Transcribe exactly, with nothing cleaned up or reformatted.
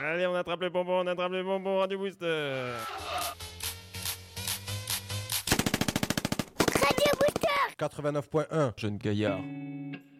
Allez, on attrape les bonbons, on attrape les bonbons, Radio Booster. Radio Booster quatre-vingt-neuf point un, Jeune Gaillard.